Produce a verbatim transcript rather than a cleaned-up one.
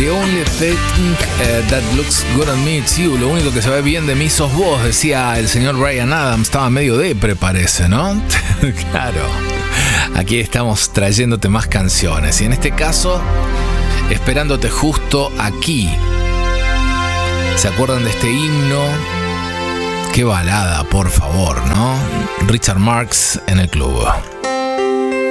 The only thing uh, that looks good on me is you. Lo único que se ve bien de mí sos vos, decía el señor Bryan Adams. Estaba medio depre, parece, ¿no? Claro. Aquí estamos trayéndote más canciones. Y en este caso, esperándote justo aquí. ¿Se acuerdan de este himno? Qué balada, por favor, ¿no? Richard Marx en el club.